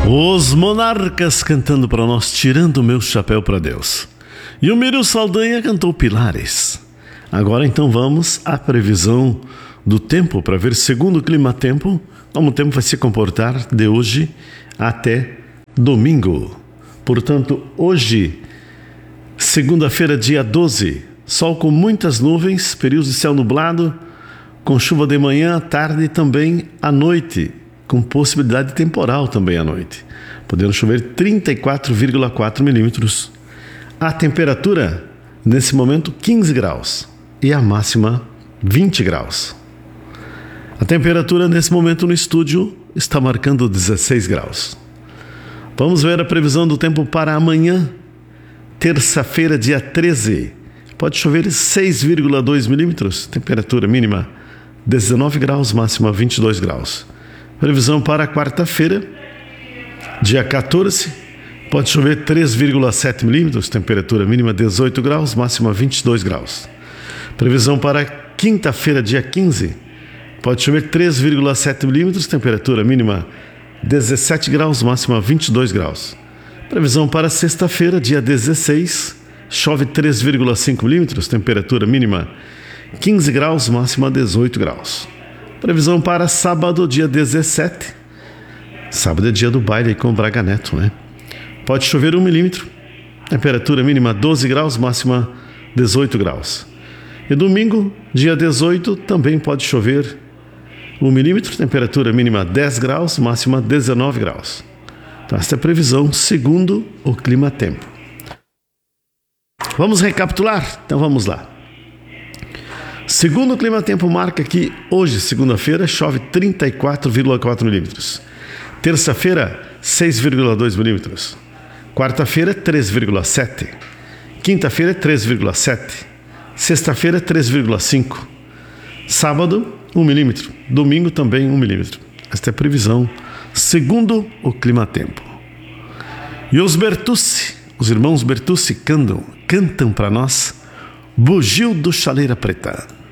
Os Monarcas cantando para nós, tirando o meu chapéu para Deus. E o Mírio Saldanha cantou Pilares. Agora então vamos à previsão do tempo para ver, segundo o Climatempo, como o tempo vai se comportar de hoje até domingo. Portanto, hoje, segunda-feira, dia 12, sol com muitas nuvens, períodos de céu nublado, com chuva de manhã, à tarde e também à noite, com possibilidade de temporal também à noite, podendo chover 34,4 milímetros. A temperatura, nesse momento, 15 graus e a máxima 20 graus. A temperatura, nesse momento, no estúdio está marcando 16 graus. Vamos ver a previsão do tempo para amanhã, terça-feira, dia 13. Pode chover 6,2 milímetros, temperatura mínima 19 graus, máxima 22 graus. Previsão para quarta-feira, dia 14, pode chover 3,7 milímetros, temperatura mínima 18 graus, máxima 22 graus. Previsão para quinta-feira, dia 15, pode chover 3,7 milímetros, temperatura mínima 17 graus, máxima 22 graus. Previsão para sexta-feira, dia 16, chove 3,5 milímetros, temperatura mínima 15 graus, máxima 18 graus. Previsão para sábado, dia 17. Sábado é dia do baile com o Braga Neto, né? Pode chover 1 milímetro, temperatura mínima 12 graus, máxima 18 graus. E domingo, dia 18, também pode chover 1 milímetro, temperatura mínima 10 graus, máxima 19 graus. Então, esta é a previsão segundo o Climatempo. Vamos recapitular? Então vamos lá. Segundo o Climatempo marca que hoje, segunda-feira, chove 34,4 milímetros. Terça-feira, 6,2 milímetros. Quarta-feira, 3,7. Quinta-feira, 3,7. Sexta-feira, 3,5. Sábado, 1 milímetro. Domingo também 1 milímetro. Esta é a previsão segundo o Climatempo. E os Bertucci, os irmãos Bertucci cantam para nós Bugio do Chaleira Preta.